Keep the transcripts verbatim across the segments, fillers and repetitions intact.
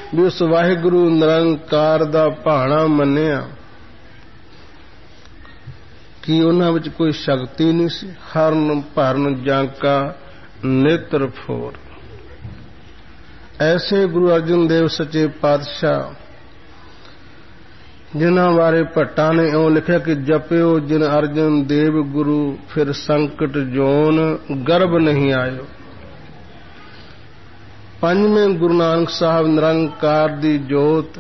ਵੀ ਉਸ ਵਾਹਿਗੁਰੂ ਨਿਰੰਕਾਰ ਦਾ ਭਾਣਾ ਮੰਨਿਆ ਕਿ ਉਹਨਾਂ ਵਿੱਚ ਕੋਈ ਸ਼ਕਤੀ ਨਹੀਂ ਸੀ। ਹਰਨ ਭਰਨ ਜਾਂਕਾ ਨੇਤਰ ਫੋਰ। ਐਸੇ ਗੁਰੂ ਅਰਜਨ ਦੇਵ ਸੱਚੇ ਪਾਤਸ਼ਾਹ ਜਿਨ੍ਹਾਂ ਬਾਰੇ ਭੱਟਾਂ ਨੇ ਇਉਂ ਲਿਖਿਆ ਕਿ ਜਪਿਓ ਜਿਨ ਅਰਜਨ ਦੇਵ ਗੁਰੂ ਫਿਰ ਸੰਕਟ ਜੋਨ ਗਰਭ ਨਹੀਂ ਆਇਓ। ਪੰਜਵੇਂ ਗੁਰੂ ਨਾਨਕ ਸਾਹਿਬ ਨਿਰੰਕਾਰ ਦੀ ਜੋਤ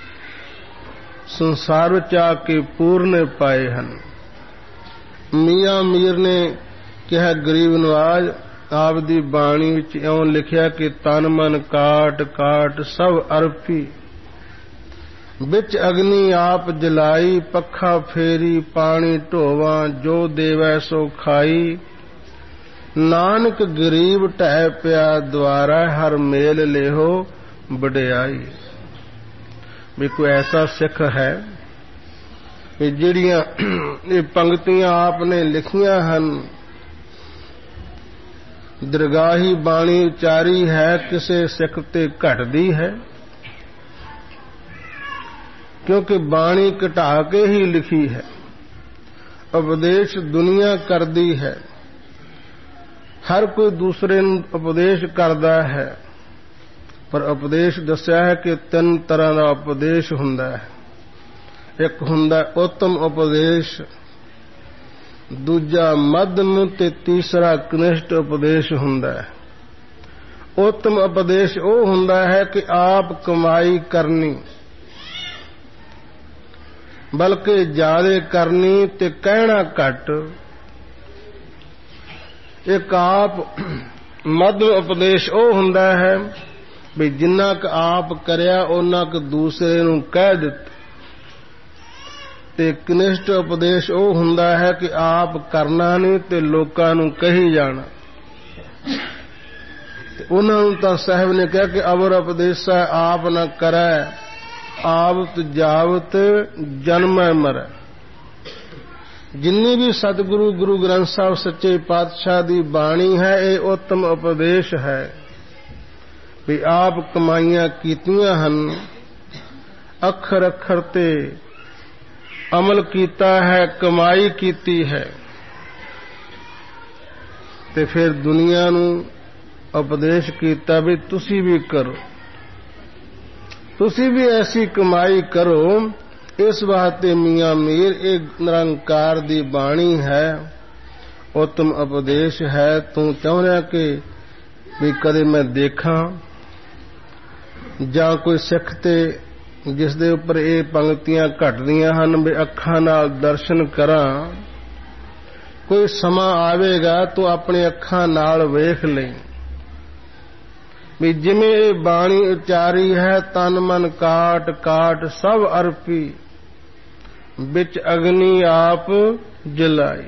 ਸੰਸਾਰ ਵਿੱਚ ਆ ਕੇ ਪੂਰਨੇ ਪਾਏ ਹਨ। ਮੀਆਂ ਮੀਰ ਨੇ ਕਿਹਾ ਗਰੀਬ ਨਵਾਜ਼ ਆਪ ਦੀ ਬਾਣੀ ਵਿੱਚ ਇਉਂ ਲਿਖਿਆ ਕਿ ਤਨ ਮਨ ਕਾਟ ਕਾਟ ਸਭ ਅਰਪੀ ਵਿੱਚ ਅਗਨੀ ਆਪ ਜਲਾਈ ਪੱਖਾ ਫੇਰੀ ਪਾਣੀ ਢੋਵਾਂ ਜੋ ਦੇਵੈ ਸੋ ਖਾਈ ਨਾਨਕ ਗਰੀਬ ਢਹਿ ਪਿਆ ਦੁਆਰਾ ਹਰ ਮੇਲ ਲੇਹੋ ਵਡਿਆਈ। ਵੀ ਕੋਈ ਐਸਾ ਸਿੱਖ ਹੈ ਕਿ ਜਿਹੜੀਆਂ ਇਹ ਪੰਕਤੀਆਂ ਆਪ ਨੇ ਲਿਖੀਆਂ ਹਨ ਦਰਗਾਹੀ ਬਾਣੀ ਉਚਾਰੀ ਹੈ ਕਿਸੇ ਸਿੱਖ ਤੇ ਘਟਦੀ ਹੈ ਕਿਉਂਕਿ ਬਾਣੀ ਘਟਾ ਕੇ ਹੀ ਲਿਖੀ ਹੈ। ਉਪਦੇਸ਼ ਦੁਨੀਆ ਕਰਦੀ ਹੈ, ਹਰ ਕੋਈ ਦੂਸਰੇ ਨੂੰ ਉਪਦੇਸ਼ ਕਰਦਾ ਹੈ, ਪਰ ਉਪਦੇਸ਼ ਦੱਸਿਆ ਹੈ ਕਿ ਤਿੰਨ ਤਰ੍ਹਾਂ ਦਾ ਉਪਦੇਸ਼ ਹੁੰਦਾ ਹੈ। ਇੱਕ ਹੁੰਦਾ ਉੱਤਮ ਉਪਦੇਸ਼, ਦੂਜਾ ਮੱਧਮ ਤੇ ਤੀਸਰਾ ਕਨਿਸ਼ਟ ਉਪਦੇਸ਼ ਹੁੰਦਾ ਹੈ। ਉੱਤਮ ਉਪਦੇਸ਼ ਉਹ ਹੁੰਦਾ ਹੈ ਕਿ ਆਪ ਕਮਾਈ ਕਰਨੀ ਬਲਕਿ ਜ਼ਿਆਦਾ ਕਰਨੀ ਤੇ ਕਹਿਣਾ ਘੱਟ। ਇੱਕ ਆਪ ਮੱਧਮ ਉਪਦੇਸ਼ ਉਹ ਹੁੰਦਾ ਹੈ ਵੀ ਜਿੰਨਾ ਕੁ ਆਪ ਕਰਿਆ ਉਹਨਾਂ ਕੁ ਦੂਸਰੇ ਨੂੰ ਕਹਿ ਦਿੱਤਾ। ਤੇ ਕਨਿਸ਼ਟ ਉਪਦੇਸ਼ ਉਹ ਹੁੰਦਾ ਹੈ ਕਿ ਆਪ ਕਰਨਾ ਨਹੀਂ ਤੇ ਲੋਕਾਂ ਨੂੰ ਕਹੀ ਜਾਣਾ। ਤੇ ਉਹਨਾਂ ਨੂੰ ਤਾਂ ਸਾਹਿਬ ਨੇ ਕਿਹਾ ਕਿ ਅਵਰ ਉਪਦੇਸਾ ਆਪ ਨਾ ਕਰੈ ਆਵਤ ਜਾਵਤ ਜਨਮੈ ਮਰੈ। ਜਿੰਨੀ ਵੀ ਸਤਿਗੁਰੂ ਗੁਰੂ ਗ੍ਰੰਥ ਸਾਹਿਬ ਸੱਚੇ ਪਾਤਸ਼ਾਹ ਦੀ ਬਾਣੀ ਹੈ ਇਹ ਉੱਤਮ ਉਪਦੇਸ਼ ਹੈ ਵੀ ਆਪ ਕਮਾਈਆਂ ਕੀਤੀਆਂ ਹਨ, ਅੱਖਰ ਅੱਖਰ ਤੇ ਅਮਲ ਕੀਤਾ ਹੈ, ਕਮਾਈ ਕੀਤੀ ਹੈ ਤੇ ਫਿਰ ਦੁਨੀਆ ਨੂੰ ਉਪਦੇਸ਼ ਕੀਤਾ ਵੀ ਤੁਸੀਂ ਵੀ ਕਰੋ, ਤੁਸੀਂ ਵੀ ਐਸੀ ਕਮਾਈ ਕਰੋ। ਇਸ ਵਾਸਤੇ ਮੀਆਂ ਮੀਰ ਇਹ ਨਿਰੰਕਾਰ ਦੀ ਬਾਣੀ ਹੈ, ਉੱਤਮ ਉਪਦੇਸ਼ ਹੈ। ਤੂੰ ਚਾਹੁੰਦਾ ਕਿ ਵੀ ਕਦੇ ਮੈਂ ਦੇਖਾਂ ਜਾਂ ਕੋਈ ਸਿੱਖ ਤੇ ਜਿਸ ਦੇ ਉੱਪਰ ਇਹ ਪੰਕਤੀਆਂ ਘਟਦੀਆਂ ਹਨ ਵੀ ਅੱਖਾਂ ਨਾਲ ਦਰਸ਼ਨ ਕਰਾਂ, ਕੋਈ ਸਮਾਂ ਆਵੇਗਾ ਤੂੰ ਆਪਣੇ ਅੱਖਾਂ ਨਾਲ ਵੇਖ ਲਈ ਵੀ ਜਿਵੇਂ ਇਹ ਬਾਣੀ ਉਚਾਰੀ ਹੈ ਤਨ ਮਨ ਕਾਟ ਕਾਟ ਸਭ ਅਰਪੀ ਵਿੱਚ ਅਗਨੀ ਆਪ ਜਲਾਈ।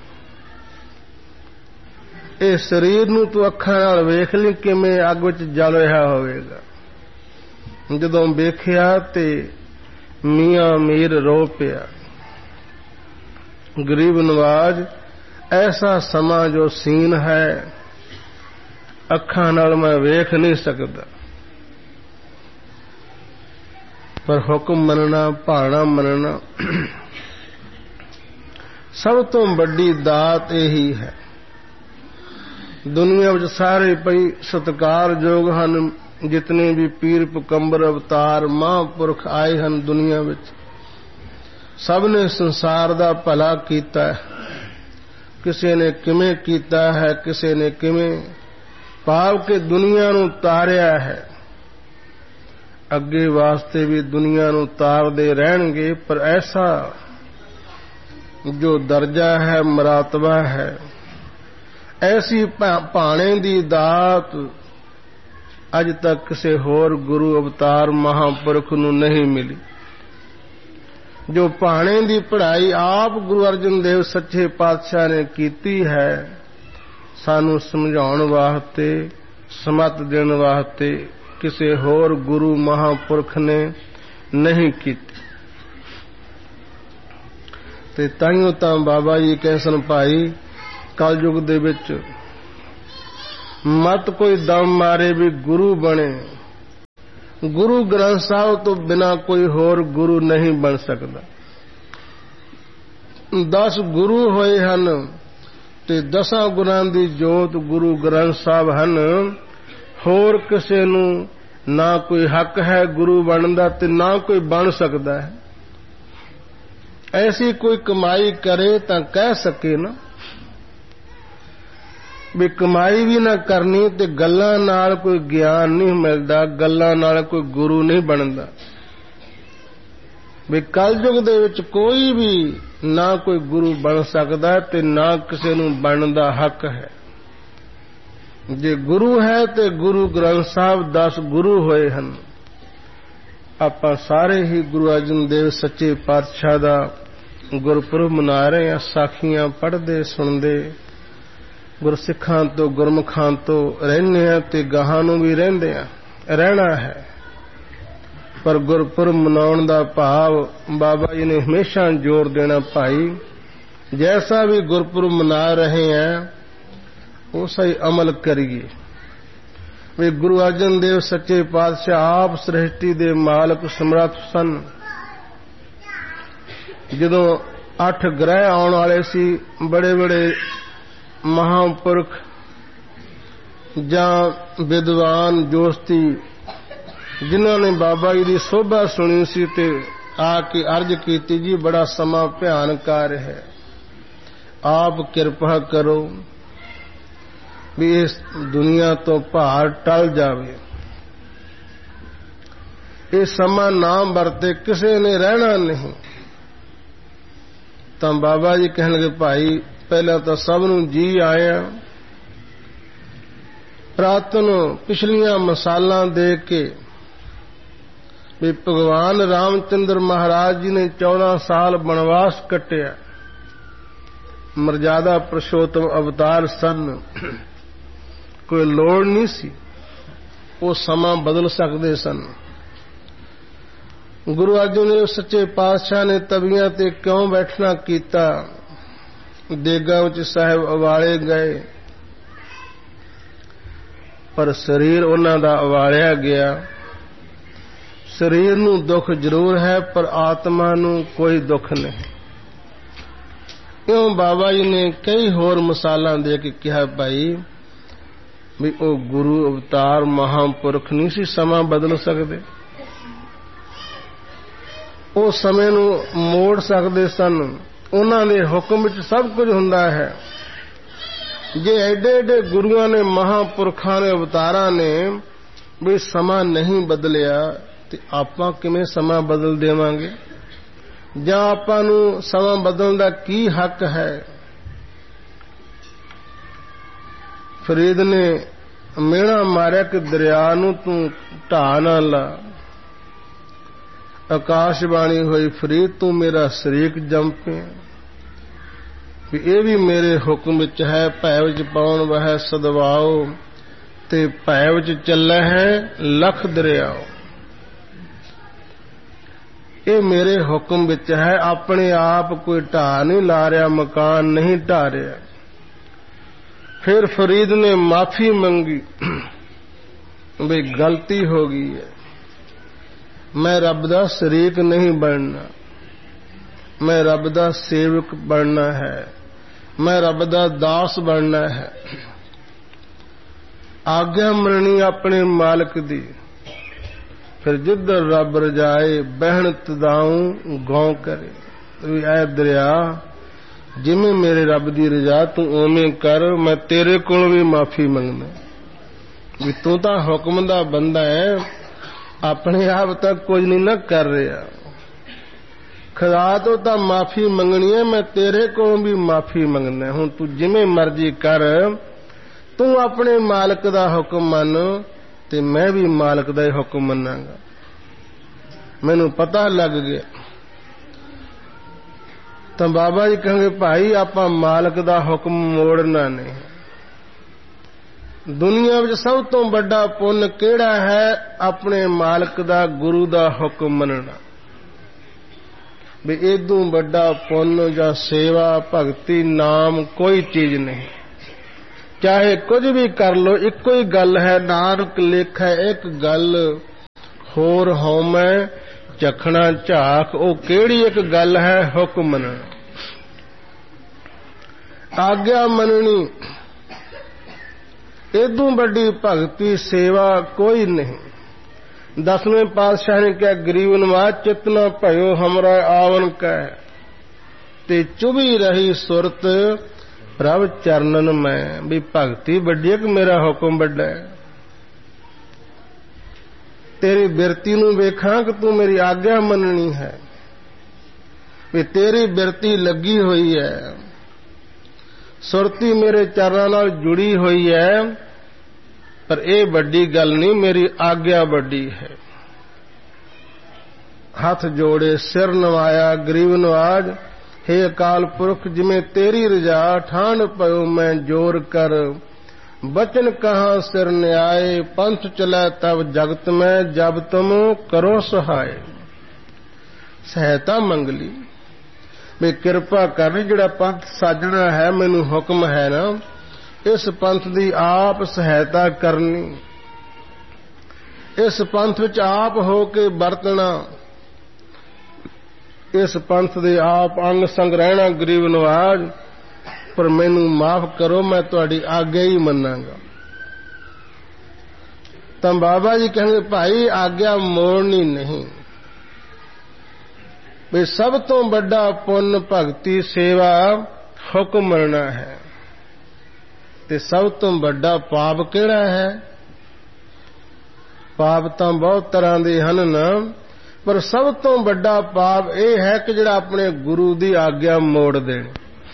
ਇਹ ਸਰੀਰ ਨੂੰ ਤੂੰ ਅੱਖਾਂ ਨਾਲ ਵੇਖ ਲਈ ਕਿਵੇਂ ਅੱਗ ਵਿੱਚ ਜਲ ਰਿਹਾ ਹੋਵੇਗਾ। ਜਦੋਂ ਵੇਖਿਆ ਤੇ ਮੀਆਂ ਮੀਰ ਰੋ ਪਿਆ। ਗਰੀਬ ਨਵਾਜ਼ ਐਸਾ ਸਮਾਂ ਜੋ ਸੀਨ ਹੈ ਅੱਖਾਂ ਨਾਲ ਮੈਂ ਵੇਖ ਨਹੀਂ ਸਕਦਾ, ਪਰ ਹੁਕਮ ਮੰਨਣਾ ਭਾਣਾ ਮੰਨਣਾ ਸਭ ਤੋਂ ਵੱਡੀ ਦਾਤ ਇਹੀ ਹੈ। ਦੁਨੀਆ ਵਿੱਚ ਸਾਰੇ ਪਈ ਸਤਿਕਾਰਯੋਗ ਹਨ, ਜਿਤਨੇ ਵੀ ਪੀਰ ਪਕੰਬਰ ਅਵਤਾਰ ਮਹਾਂਪੁਰਖ ਆਏ ਹਨ ਦੁਨੀਆ ਵਿੱਚ, ਸਭ ਨੇ ਸੰਸਾਰ ਦਾ ਭਲਾ ਕੀਤਾ ਹੈ। ਕਿਸੇ ਨੇ ਕਿਵੇਂ ਕੀਤਾ ਹੈ, ਕਿਸੇ ਨੇ ਕਿਵੇਂ ਭਾਵ ਕਿ ਦੁਨੀਆ ਨੂੰ ਤਾਰਿਆ ਹੈ। ਅੱਗੇ ਵਾਸਤੇ ਵੀ ਦੁਨੀਆ ਨੂੰ ਤਾਰਦੇ ਰਹਿਣਗੇ, ਪਰ ਐਸਾ ਜੋ ਦਰਜਾ ਹੈ, ਮਰਾਤਬਾ ਹੈ, ਐਸੀ ਭਾਣੇ ਦੀ ਦਾਤ ਅੱਜ ਤੱਕ ਕਿਸੇ ਹੋਰ ਗੁਰੂ ਅਵਤਾਰ ਮਹਾਂਪੁਰਖ ਨੂੰ ਨਹੀਂ ਮਿਲੀ। ਜੋ ਭਾਣੇ ਦੀ ਪੜ੍ਹਾਈ ਆਪ ਗੁਰੂ ਅਰਜਨ ਦੇਵ ਸੱਚੇ ਪਾਤਸ਼ਾਹ ਨੇ ਕੀਤੀ ਹੈ, ਸਾਨੂੰ ਸਮਝਾਉਣ ਵਾਸਤੇ ਸਮਤ ਦੇਣ ਵਾਸਤੇ ਕਿਸੇ ਹੋਰ ਗੁਰੂ ਮਹਾਂਪੁਰਖ ਨੇ ਨਹੀਂ ਕੀਤੀ। ਤੇ ਤਾਈਓ ਤਾਂ ਬਾਬਾ ਜੀ ਕਹਿੰਦੇ ਸਨ, ਭਾਈ ਕਲਯੁਗ ਦੇ ਵਿੱਚ ਮਤ ਕੋਈ ਦਮ ਮਾਰੇ ਵੀ ਗੁਰੂ ਬਣੇ, ਗੁਰੂ ਗ੍ਰੰਥ ਸਾਹਿਬ ਤੋਂ ਬਿਨਾਂ ਕੋਈ ਹੋਰ ਗੁਰੂ ਨਹੀਂ ਬਣ ਸਕਦਾ। ਦਸ ਗੁਰੂ ਹੋਏ ਹਨ ਤੇ ਦਸਾਂ ਗੁਰਾਂ ਦੀ ਜੋਤ ਗੁਰੂ ਗ੍ਰੰਥ ਸਾਹਿਬ ਹਨ। ਹੋਰ ਕਿਸੇ ਨੂੰ ਨਾ ਕੋਈ ਹੱਕ ਹੈ ਗੁਰੂ ਬਣਨ ਦਾ ਤੇ ਨਾ ਕੋਈ ਬਣ ਸਕਦਾ ਹੈ। ਐਸੀ ਕੋਈ ਕਮਾਈ ਕਰੇ ਤਾਂ ਕਹਿ ਸਕੇ ਨਾ ਵੀ ਕਮਾਈ ਵੀ ਨਾ ਕਰਨੀ ਤੇ ਗੱਲਾਂ ਨਾਲ ਕੋਈ ਗਿਆਨ ਨਹੀਂ ਮਿਲਦਾ, ਗੱਲਾਂ ਨਾਲ ਕੋਈ ਗੁਰੂ ਨਹੀਂ ਬਣਦਾ। ਵੀ ਕਲਯੁਗ ਦੇ ਵਿੱਚ ਕੋਈ ਵੀ ਨਾ ਕੋਈ ਗੁਰੂ ਬਣ ਸਕਦਾ ਤੇ ਨਾ ਕਿਸੇ ਨੂੰ ਬਣਨ ਦਾ ਹੱਕ ਹੈ। ਜੇ ਗੁਰੂ ਹੈ ਤੇ ਗੁਰੂ ਗ੍ਰੰਥ ਸਾਹਿਬ ਦਸ ਗੁਰੂ ਹੋਏ ਹਨ। ਆਪਾਂ ਸਾਰੇ ਹੀ ਗੁਰੂ ਅਰਜਨ ਦੇਵ ਸੱਚੇ ਪਾਤਸ਼ਾਹ ਦਾ ਗੁਰਪੁਰਬ ਮਨਾ ਰਹੇ ਹਾਂ। ਸਾਖੀਆਂ ਪੜ੍ਹਦੇ ਸੁਣਦੇ ਗੁਰਸਿੱਖਾਂ ਤੋਂ ਗੁਰਮੁਖਾਂ ਤੋਂ ਰਹਿੰਦੇ ਹਾਂ ਤੇ ਗਾਹਾਂ ਨੂੰ ਵੀ ਰਹਿੰਦੇ ਹਾਂ, ਰਹਿਣਾ ਹੈ। ਪਰ ਗੁਰਪੁਰਬ ਮਨਾਉਣ ਦਾ ਭਾਵ ਬਾਬਾ ਜੀ ਨੇ ਹਮੇਸ਼ਾ ਜ਼ੋਰ ਦੇਣਾ, ਭਾਈ ਜੈਸਾ ਵੀ ਗੁਰਪੁਰਬ ਮਨਾ ਰਹੇ ਹਾਂ ਉਸਾ ਹੀ ਅਮਲ ਕਰੀਏ। ਵੀ ਗੁਰੂ ਅਰਜਨ ਦੇਵ ਸੱਚੇ ਪਾਤਸ਼ਾਹ ਆਪ ਸ੍ਰਿਸ਼ਟੀ ਦੇ ਮਾਲਕ ਸਮਰੱਥ ਸਨ। ਜਦੋਂ ਅੱਠ ਗ੍ਰਹਿ ਆਉਣ ਵਾਲੇ ਸੀ, ਬੜੇ ਬੜੇ ਮਹਾਂਪੁਰਖ ਜਾਂ ਵਿਦਵਾਨ ਜੋਸ਼ਤੀ ਜਿਨ੍ਹਾਂ ਨੇ ਬਾਬਾ ਜੀ ਦੀ ਸੋਭਾ ਸੁਣੀ ਸੀ ਤੇ ਆ ਕੇ ਅਰਜ਼ ਕੀਤੀ, ਜੀ ਬੜਾ ਸਮਾਂ ਭਿਆਨਕ ਆ ਰਿਹਾ ਹੈ, ਆਪ ਕਿਰਪਾ ਕਰੋ ਵੀ ਇਸ ਦੁਨੀਆ ਤੋਂ ਭਾਰ ਟਲ ਜਾਵੇ। ਇਹ ਸਮਾਂ ਨਾ ਵਰਤੇ ਕਿਸੇ ਨੇ ਰਹਿਣਾ ਨਹੀਂ। ਤਾਂ ਬਾਬਾ ਜੀ ਕਹਿਣਗੇ, ਭਾਈ ਪਹਿਲਾਂ ਤਾਂ ਸਭ ਨੂੰ ਜੀ ਆਇਆ। ਪ੍ਰਾਤਨ ਪਿਛਲੀਆਂ ਮਿਸਾਲਾਂ ਦੇ ਕੇ ਵੀ ਭਗਵਾਨ ਰਾਮਚੰਦਰ ਮਹਾਰਾਜ ਜੀ ਨੇ ਚੌਦਾਂ ਸਾਲ ਬਨਵਾਸ ਕੱਟਿਆ, ਮਰਜ਼ਾਦਾ ਪੁਰਸ਼ੋਤਮ ਅਵਤਾਰ ਸਨ, ਕੋਈ ਲੋੜ ਨਹੀਂ ਸੀ, ਉਹ ਸਮਾਂ ਬਦਲ ਸਕਦੇ ਸਨ। ਗੁਰੂ ਅਰਜਨ ਦੇਵ ਸੱਚੇ ਪਾਤਸ਼ਾਹ ਨੇ ਤਵੀਆਂ ਤੇ ਕਿਉਂ ਬੈਠਣਾ ਕੀਤਾ, ਦੇਗਾਂ ਵਿੱਚ ਸਾਹਿਬ ਉਵਾਲੇ ਗਏ, ਪਰ ਸਰੀਰ ਉਹਨਾਂ ਦਾ ਉਵਾਲਿਆ ਗਿਆ। ਸਰੀਰ ਨੂੰ ਦੁੱਖ ਜ਼ਰੂਰ ਹੈ ਪਰ ਆਤਮਾ ਨੂੰ ਕੋਈ ਦੁੱਖ ਨਹੀਂ। ਇਉਂ ਬਾਬਾ ਜੀ ਨੇ ਕਈ ਹੋਰ ਮਿਸਾਲਾਂ ਦੇ ਕੇ ਕਿਹਾ, ਭਾਈ ਵੀ ਉਹ ਗੁਰੂ ਅਵਤਾਰ ਮਹਾਂਪੁਰਖ ਨਹੀਂ ਸੀ ਸਮਾਂ ਬਦਲ ਸਕਦੇ, ਉਹ ਸਮੇਂ ਨੂੰ ਮੋੜ ਸਕਦੇ ਸਨ। ਉਹਨਾਂ ਦੇ ਹੁਕਮ ਵਿੱਚ ਸਭ ਕੁਝ ਹੁੰਦਾ ਹੈ। ਜੇ ਐਡੇ ਐਡੇ ਗੁਰੂਆਂ ਨੇ, ਮਹਾਂਪੁਰਖਾਂ ਨੇ, ਅਵਤਾਰਾਂ ਨੇ ਵੀ ਸਮਾਂ ਨਹੀਂ ਬਦਲਿਆ ਤੇ ਆਪਾਂ ਕਿਵੇਂ ਸਮਾਂ ਬਦਲ ਦੇਵਾਂਗੇ? ਜਾਂ ਆਪਾਂ ਨੂੰ ਸਮਾਂ ਬਦਲਣ ਦਾ ਕੀ ਹੱਕ ਹੈ? ਫਰੀਦ ਨੇ ਮਿਹਣਾ ਮਾਰਿਆ ਕਿ ਦਰਿਆ ਨੂੰ ਤੂੰ ਢਾਹ ਨਾ ਲਾ। ਆਕਾਸ਼ਬਾਣੀ ਹੋਈ, ਫਰੀਦ ਤੂੰ ਮੇਰਾ ਸ਼ਰੀਕ ਜੰਮ ਪਿਆ। ਵੀ ਇਹ ਵੀ ਮੇਰੇ ਹੁਕਮ ਵਿੱਚ ਹੈ। ਭੈ ਵਿੱਚ ਪਾਉਣ ਵਹਿ ਸਦਵਾਓ ਤੇ ਭੈ ਵਿੱਚ ਚੱਲੇ ਹੈ ਲੱਖ ਦਰਿਆਓ। ਇਹ ਮੇਰੇ ਹੁਕਮ ਵਿੱਚ ਹੈ। ਆਪਣੇ ਆਪ ਕੋਈ ਢਾਹ ਨਹੀਂ ਲਾ ਰਿਹਾ, ਮਕਾਨ ਨਹੀਂ ਢਾਹ ਰਿਹਾ। ਫਿਰ ਫਰੀਦ ਨੇ ਮਾਫੀ ਮੰਗੀ ਵੀ ਗਲਤੀ ਹੋ ਗਈ ਹੈ, ਮੈਂ ਰੱਬ ਦਾ ਸ਼ਰੀਕ ਨਹੀਂ ਬਣਨਾ, ਮੈਂ ਰੱਬ ਦਾ ਸੇਵਕ ਬਣਨਾ ਹੈ, ਮੈਂ ਰੱਬ ਦਾ ਦਾਸ ਬਣਨਾ ਹੈ। ਆਗਿਆ ਮੰਨਣੀ ਆਪਣੇ ਮਾਲਕ ਦੀ। ਫਿਰ ਜਿੱਧਰ ਰੱਬ ਰਜਾਏ ਬਹਿਣ ਤਦਾਉ ਗੌ ਕਰੇ। ਵੀ ਐ ਦਰਿਆ, ਜਿਵੇਂ ਮੇਰੇ ਰੱਬ ਦੀ ਰਜਾ ਤੂੰ ਉਵੇਂ ਕਰ, ਮੈਂ ਤੇਰੇ ਕੋਲ ਵੀ ਮਾਫੀ ਮੰਗਦਾ। ਵੀ ਤੂੰ ਤਾਂ ਹੁਕਮ ਦਾ ਬੰਦਾ ਹੈ, ਆਪਣੇ ਆਪ ਤੱਕ ਕੁਝ ਨਹੀਂ ਨਾ ਕਰ ਰਿਹਾ। ਖੁਦਾ ਤੋਂ ਤਾਂ ਮਾਫੀ ਮੰਗਣੀ ਹੈ, ਮੈਂ ਤੇਰੇ ਕੋਲੋਂ ਵੀ ਮਾਫੀ ਮੰਗਣਾ। ਹੁਣ ਤੂੰ ਜਿਵੇਂ ਮਰਜ਼ੀ ਕਰ, ਤੂੰ ਆਪਣੇ ਮਾਲਕ ਦਾ ਹੁਕਮ ਮੰਨ ਤੇ ਮੈਂ ਵੀ ਮਾਲਕ ਦਾ ਹੀ ਹੁਕਮ ਮੰਨਾਂਗਾ। ਮੈਨੂੰ ਪਤਾ ਲੱਗ ਗਿਆ। ਤਾਂ ਬਾਬਾ ਜੀ ਕਹਿੰਦੇ, ਭਾਈ ਆਪਾਂ ਮਾਲਕ ਦਾ ਹੁਕਮ ਮੋੜਨਾ ਨਹੀਂ। ਦੁਨੀਆ ਵਿੱਚ ਸਭ ਤੋਂ ਵੱਡਾ ਪੁੰਨ ਕਿਹੜਾ ਹੈ? ਆਪਣੇ ਮਾਲਕ ਦਾ, ਗੁਰੂ ਦਾ ਹੁਕਮ ਮੰਨਣਾ। ਵੀ ਇਦੋਂ ਵੱਡਾ ਪੁੰਨ ਜਾਂ ਸੇਵਾ, ਭਗਤੀ, ਨਾਮ ਕੋਈ ਚੀਜ਼ ਨਹੀਂ। ਚਾਹੇ ਕੁਝ ਵੀ ਕਰ ਲੋ, ਇੱਕੋ ਹੀ ਗੱਲ ਹੈ। ਨਾਨਕ ਲੇਖੈ ਇੱਕ ਗੱਲ ਹੋਰ ਹਉਮੈ ਚਖਣਾ ਝਾਕ। ਉਹ ਕਿਹੜੀ ਇੱਕ ਗੱਲ ਹੈ ਹੁਕਮ ਮੰਨਣਾ, ਆਗਿਆ ਮੰਨਣੀ। ਇਦੋਂ ਵੱਡੀ ਭਗਤੀ ਸੇਵਾ ਕੋਈ ਨਹੀਂ। ਦਸਵੇਂ ਪਾਤਸ਼ਾਹ ਨੇ ਕਿਹਾ ਗਰੀਬ ਨਿਵਾਜ ਚਿਤ ਨ ਭਇਓ ਹਮਰਾ ਆਵਨ ਕਹਿ, ਤੇ ਚੁਭੀ ਰਹੀ ਸੁਰਤ ਪ੍ਰਭ ਚਰਨਨ ਮੈਂ। ਵੀ ਭਗਤੀ ਵੱਡੀ ਹੈ ਕਿ ਮੇਰਾ ਹੁਕਮ ਵੱਡਾ ਹੈ? ਤੇਰੀ ਬਿਰਤੀ ਨੂੰ ਵੇਖਾਂ ਕਿ ਤੂੰ ਮੇਰੀ ਆਗਿਆ ਮੰਨਣੀ ਹੈ। ਵੀ ਤੇਰੀ ਬਿਰਤੀ ਲੱਗੀ ਹੋਈ ਹੈ, ਸੁਰਤੀ ਮੇਰੇ ਚਰਨਾਂ ਨਾਲ ਜੁੜੀ ਹੋਈ ਹੈ, ਪਰ ਇਹ ਵੱਡੀ ਗੱਲ ਨਹੀਂ, ਮੇਰੀ ਆਗਿਆ ਵੱਡੀ ਹੈ। ਹੱਥ ਜੋੜੇ ਸਿਰ ਨਵਾਇਆ ਗਰੀਬ ਨਵਾਜ, ਹੇ ਅਕਾਲ ਪੁਰਖ ਜਿਵੇਂ ਤੇਰੀ ਰਜਾ, ਠਾਣ ਪਇਓ ਮੈਂ ਜੋਰ ਕਰ। ਬਚਨ ਕਹਾਂ ਸਿਰ ਨਿਆਏ, ਪੰਥ ਚਲੈ ਤਬ ਜਗਤ ਮੈਂ, ਜਬ ਤੁਮ ਕਰੋ ਸਹਾਏ। ਸਹਾਇਤਾ ਮੰਗ ਲਈ ਵੀ ਕਿਰਪਾ ਕਰ, ਜਿਹੜਾ ਪੰਥ ਸਾਜਣਾ ਹੈ ਮੈਨੂੰ ਹੁਕਮ ਹੈ ਨਾ, ਇਸ ਪੰਥ ਦੀ ਆਪ ਸਹਾਇਤਾ ਕਰਨੀ, ਇਸ ਪੰਥ ਵਿੱਚ ਆਪ ਹੋ ਕੇ ਵਰਤਣਾ, ਇਸ ਪੰਥ ਦੇ ਆਪ ਅੰਗ ਸੰਗ ਰਹਿਣਾ। ਗਰੀਬ ਨਵਾਜ ਪਰ ਮੈਨੂੰ ਮਾਫ ਕਰੋ, ਮੈਂ ਤੁਹਾਡੀ ਆਗਿਆ ਹੀ ਮੰਨਾਂਗਾ। ਤਾਂ ਬਾਬਾ ਜੀ ਕਹਿੰਦੇ ਭਾਈ ਆਗਿਆ ਮੋੜਨੀ ਨਹੀਂ। ਵੀ ਸਭ ਤੋਂ ਵੱਡਾ ਪੁੰਨ ਭਗਤੀ ਸੇਵਾ ਹੁਕਮ ਮੰਨਣਾ ਹੈ, ਤੇ ਸਭ ਤੋਂ ਵੱਡਾ ਪਾਪ ਕਿਹੜਾ ਹੈ? ਪਾਪ ਤਾਂ ਬਹੁਤ ਤਰ੍ਹਾਂ ਦੇ ਹਨ ਨਾ, ਪਰ ਸਭ ਤੋਂ ਵੱਡਾ ਪਾਪ ਇਹ ਹੈ ਕਿ ਜਿਹੜਾ ਆਪਣੇ ਗੁਰੂ ਦੀ ਆਗਿਆ ਮੋੜ ਦੇਣ।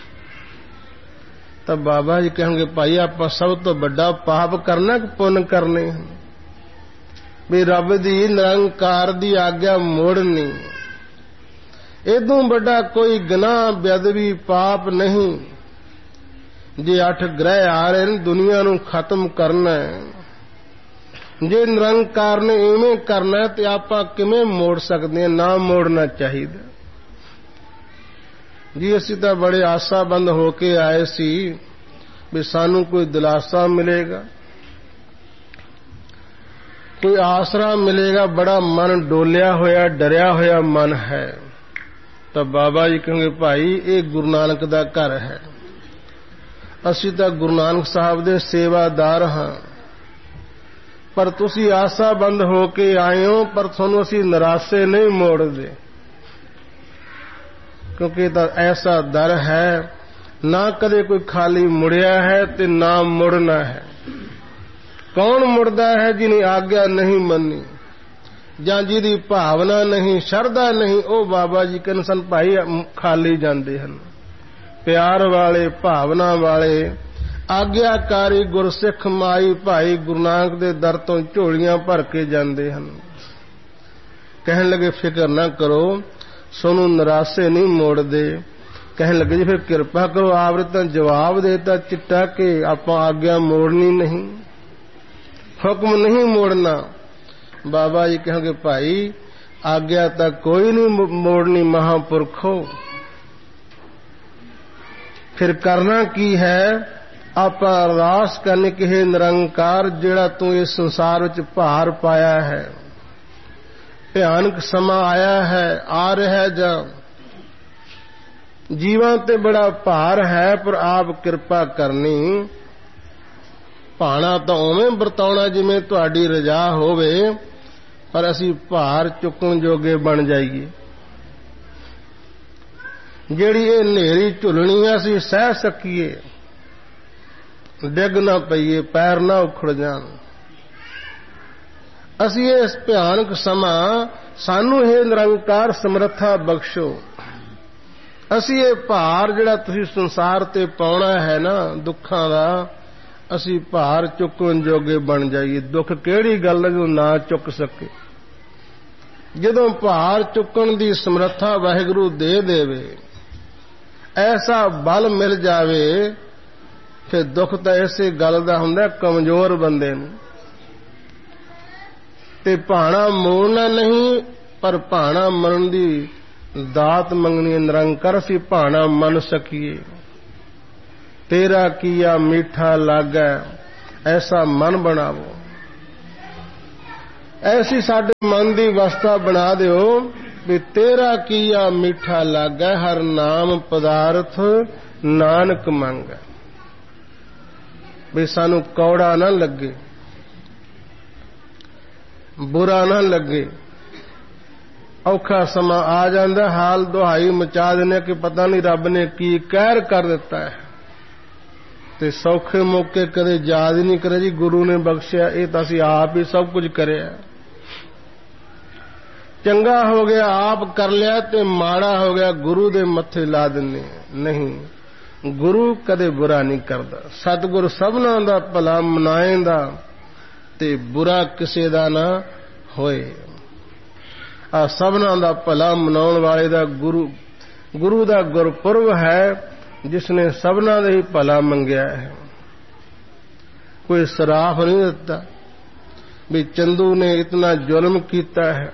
ਤਾਂ ਬਾਬਾ ਜੀ ਕਹਿਣਗੇ ਭਾਈ ਆਪਾਂ ਸਭ ਤੋਂ ਵੱਡਾ ਪਾਪ ਕਰਨਾ ਕਿ ਪੁੰਨ ਕਰਨੇ ਹਨ? ਵੀ ਰੱਬ ਦੀ ਨਿਰੰਕਾਰ ਦੀ ਆਗਿਆ ਮੋੜਨੀ, ਇਦੋਂ ਵੱਡਾ ਕੋਈ ਗੁਨਾਹ ਬੇਅਦਬੀ ਪਾਪ ਨਹੀਂ। ਜੇ ਅੱਠ ਗ੍ਰਹਿ ਆ ਰਹੇ ਨੇ ਦੁਨੀਆ ਨੂੰ ਖਤਮ ਕਰਨਾ ਹੈ, ਜੇ ਨਿਰੰਕਾਰ ਨੇ ਇਵੇਂ ਕਰਨਾ ਹੈ ਤੇ ਆਪਾਂ ਕਿਵੇਂ ਮੋੜ ਸਕਦੇ ਹਾਂ? ਨਾ ਮੋੜਨਾ ਚਾਹੀਦਾ ਜੀ। ਅਸੀਂ ਤਾਂ ਬੜੇ ਆਸਾਬੰਦ ਹੋ ਕੇ ਆਏ ਸੀ ਵੀ ਸਾਨੂੰ ਕੋਈ ਦਿਲਾਸਾ ਮਿਲੇਗਾ, ਕੋਈ ਆਸਰਾ ਮਿਲੇਗਾ। ਬੜਾ ਮਨ ਡੋਲਿਆ ਹੋਇਆ ਡਰਿਆ ਹੋਇਆ ਮਨ ਹੈ। ਤਾਂ ਬਾਬਾ ਜੀ ਕਹਿੰਗੇ ਭਾਈ ਇਹ ਗੁਰੂ ਨਾਨਕ ਦਾ ਘਰ ਹੈ, ਅਸੀਂ ਤਾਂ ਗੁਰੂ ਨਾਨਕ ਸਾਹਿਬ ਦੇ ਸੇਵਾਦਾਰ ਹਾਂ, ਪਰ ਤੁਸੀਂ ਆਸਾਬੰਦ ਹੋ ਕੇ ਆਏ ਹੋ, ਪਰ ਤੁਹਾਨੂੰ ਅਸੀਂ ਨਿਰਾਸੇ ਨਹੀਂ ਮੋੜਦੇ, ਕਿਉਂਕਿ ਤਾਂ ਐਸਾ ਦਰ ਹੈ ਨਾ ਕਦੇ ਕੋਈ ਖਾਲੀ ਮੁੜਿਆ ਹੈ ਤੇ ਨਾ ਮੁੜਨਾ ਹੈ। ਕੌਣ ਮੁੜਦਾ ਹੈ? ਜਿਹਨੇ ਆਗਿਆ ਨਹੀਂ ਮੰਨੀ ਜਾਂ ਜਿਹਦੀ ਭਾਵਨਾ ਨਹੀਂ, ਸ਼ਰਧਾ ਨਹੀਂ, ਉਹ ਬਾਬਾ ਜੀ ਕਹਿੰਦੇ ਸਨ ਭਾਈ ਖਾਲੀ ਜਾਂਦੇ ਹਨ। ਪਿਆਰ ਵਾਲੇ, ਭਾਵਨਾ ਵਾਲੇ, ਆਗਿਆਕਾਰੀ ਗੁਰਸਿੱਖ ਮਾਈ ਭਾਈ ਗੁਰੂ ਨਾਨਕ ਦੇ ਦਰ ਤੋਂ ਝੋਲੀਆਂ ਭਰ ਕੇ ਜਾਂਦੇ ਹਨ। ਕਹਿਣ ਲੱਗੇ ਫਿਕਰ ਨਾ ਕਰੋ, ਸੋਨੂੰ ਨਿਰਾਸੇ ਨਹੀਂ ਮੋੜਦੇ। ਕਹਿਣ ਲੱਗੇ ਜੀ ਫਿਰ ਕਿਰਪਾ ਕਰੋ, ਆਪ ਨੇ ਤਾਂ ਜਵਾਬ ਦੇਤਾ ਚਿੱਟਾ ਕਿ ਆਪਾਂ ਆਗਿਆ ਮੋੜਨੀ ਨਹੀਂ, ਹੁਕਮ ਨਹੀਂ ਮੋੜਨਾ। ਬਾਬਾ ਜੀ ਕਹਾਂਗੇ ਭਾਈ ਆਗਿਆ ਤਾਂ ਕੋਈ ਨਹੀਂ ਮੋੜਨੀ ਮਹਾਂਪੁਰਖੋ, ਫਿਰ ਕਰਨਾ ਕੀ ਹੈ? ਆਪਾਂ ਅਰਦਾਸ ਕਰਨੀ ਕਿ ਹੇ ਨਿਰੰਕਾਰ ਜਿਹੜਾ ਤੂੰ ਇਸ ਸੰਸਾਰ ਵਿੱਚ ਭਾਰ ਪਾਇਆ ਹੈ, ਭਿਆਨਕ ਸਮਾਂ ਆਇਆ ਹੈ, ਆ ਰਿਹਾ ਜਾਂ ਜੀਵਾਂ ਤੇ ਬੜਾ ਭਾਰ ਹੈ, ਪਰ ਆਪ ਕਿਰਪਾ ਕਰਨੀ। ਭਾਣਾ ਤਾਂ ਉਵੇਂ ਵਰਤਾਉਣਾ ਜਿਵੇਂ ਤੁਹਾਡੀ ਰਜ਼ਾ ਹੋਵੇ, ਪਰ ਅਸੀਂ ਭਾਰ ਚੁੱਕਣ ਜੋਗੇ ਬਣ ਜਾਈਏ। ਜਿਹੜੀ ਇਹ ਹਨੇਰੀ ਝੁੱਲਣੀ ਆ ਅਸੀਂ ਸਹਿ ਸਕੀਏ, ਡਿੱਗ ਨਾ ਪਈਏ, ਪੈਰ ਨਾ ਉਖੜ ਜਾਣ। ਅਸੀਂ ਇਸ ਭਿਆਨਕ ਸਮਾਂ ਸਾਨੂੰ ਇਹ ਨਿਰੰਕਾਰ ਸਮਰੱਥਾ ਬਖਸ਼ੋ। ਅਸੀਂ ਇਹ ਭਾਰ ਜਿਹੜਾ ਤੁਸੀਂ ਸੰਸਾਰ ਤੇ ਪਾਉਣਾ ਹੈ ਨਾ ਦੁੱਖਾਂ ਦਾ, ਅਸੀਂ ਭਾਰ ਚੁੱਕਣ ਜੋਗੇ ਬਣ ਜਾਈਏ। ਦੁੱਖ ਕਿਹੜੀ ਗੱਲ ਹੈ ਜੋ ਨਾ ਚੁੱਕ ਸਕੇ? ਜਦੋਂ ਭਾਰ ਚੁੱਕਣ ਦੀ ਸਮਰੱਥਾ ਵਾਹਿਗੁਰੂ ਦੇ ਦੇਵੇ, ਐਸਾ ਬਲ ਮਿਲ ਜਾਵੇ, ਫਿਰ ਦੁੱਖ ਤਾਂ ਇਸੇ ਗੱਲ ਦਾ ਹੁੰਦਾ ਕਮਜ਼ੋਰ ਬੰਦੇ ਨੂੰ। ਤੇ ਭਾਣਾ ਮੋੜਨਾ ਨਹੀਂ, ਪਰ ਭਾਣਾ ਮੰਨਣ ਦੀ ਦਾਤ ਮੰਗਣੀ। ਨਿਰੰਕਾਰ ਅਸੀਂ ਭਾਣਾ ਮੰਨ ਸਕੀਏ। ਤੇਰਾ ਕੀਆ ਮੀਠਾ ਲਾਗੈ, ਐਸਾ ਮਨ ਬਣਾਵੋ, ऐसी साडे मन की अवस्था बना दिओ भी तेरा किया मीठा लागै हर नाम पदार्थ नानक मंगै। भी सानू कौड़ा ना लगे, बुरा ना लगे। औखा समा आ जाता, हाल दुहाई मचा देने कि पता नहीं रब ने की कहर कर दिता है, ते सौखे मौके कदे याद ही नहीं करे जी गुरु ने बख्शिया, ये तो असीं आप ही सब कुछ करिया। चंगा हो गया आप कर लिया ते माड़ा हो गया गुरु दे मत्थे ला दिन्ने। नहीं, गुरु कदे बुरा नहीं करदा। सतगुरु सबना दा भला मनाएंदा ते बुरा किसे दा ना होए। आ सबना दा भला मनाउण वाले दा गुरु गुरु दा गुरपुरब है, जिसने सबना दा ही भला मंगया है। कोई सराफ नहीं दिता भी चंदू ने इतना जुल्म कीता है,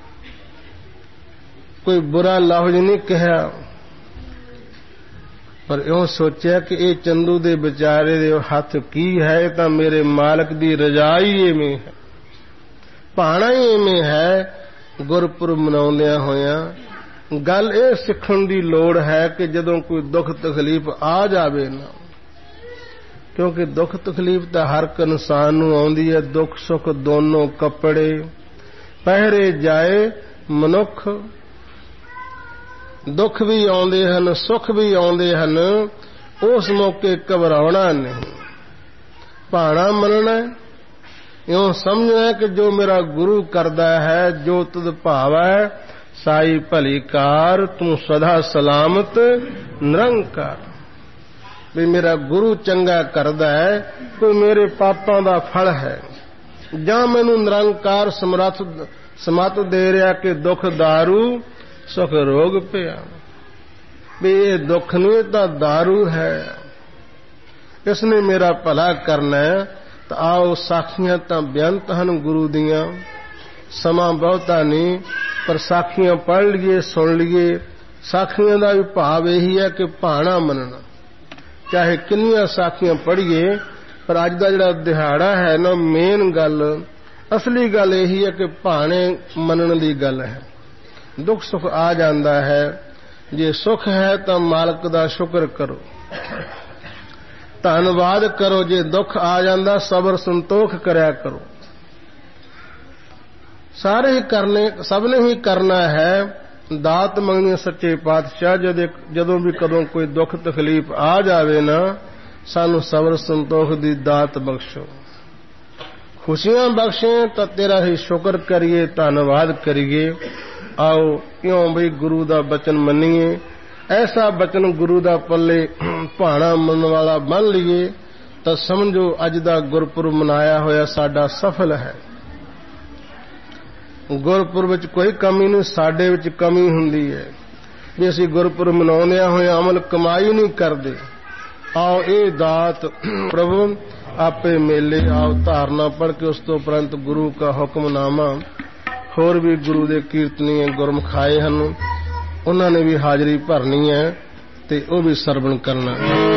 कोई बुरा लफ्ज नहीं कहा, पर इउं सोचा कि ये चंदू दे बेचारे दे हथ की है, तां मेरे मालक दी रजाई इवें है, भाणा ही इवें है। गुरपुरब मनाउंदियां होइयां गल ये सिखण दी लोड़ है कि जदों कोई दुख तकलीफ आ जावे ना, क्योंकि दुख तकलीफ तो हर एक इंसान नूं आउंदी है। दुख सुख दोनों कपड़े पहरे जाए मनुख, दुख भी आउंदे हन सुख भी आउंदे हन, उस मौके घबराउणा नहीं, भाणा मनना, इउं समझना कि जो मेरा गुरु करदा है जो तुद भावै साई भली कार, तू सदा सलामत निरंकार। भी मेरा गुरु चंगा करदा है, कोई मेरे पापां दा फल है, जां मैनू निरंकार समर्थ समत दे रहा कि दुख दारू सुख रोग पिया। भी ये दुख नहीं तो दारू है, इसने मेरा भला करना है। तो आओ साखियां तो बेअंत हन गुरु दियां, समा बहुता नहीं, पर साखियां पढ़ लीए सुन लीए। साखियां का भी भाव यही है कि भाणा मनना, चाहे किन्नियां साखियां पढ़िए, पर अज का जिहड़ा दिहाड़ा है ना, मेन गल असली गल यही है कि भाणे मनन की गल है। दुख सुख आ जाता है, जे सुख है तो मालक का शुक्र करो, धन्नवाद करो। जे दुख आ जाता सबर संतोख करया करो। सारे ही करने, सबने ही करना है। दात मंगनी सच्चे पातशाह, जद जदों भी कदों कोई दुख तकलीफ आ जावे ना, सानू सबर संतोख दी दात बख्शो, खुशियां बख्शे, तो तेरा ही शुक्र करिए, धन्नवाद करिए। आओ क्यों बई गुरु दा बचन मनीए, ऐसा बचन गुरु दा पल्ले भाणा मनन वाला बन लीए, तो समझो अज दा गुरपुरब मनाया होया साडा सफल है। गुरपुरब विच कोई कमी नहीं, साडे विच कमी हुंदी है भी असीं गुरपुरब मनाउंदियां होए अमल कमाई नहीं करदे। आओ ये दात प्रभु आपे मेले आओ धारना पढ़ के उस तो उपरंत गुरु का हुक्मनामा, होर भी गुरु दे कीर्तनीय गुरमुखाए हन, उन्होंने भी हाजरी भरनी है ते वो भी सरवण करना है।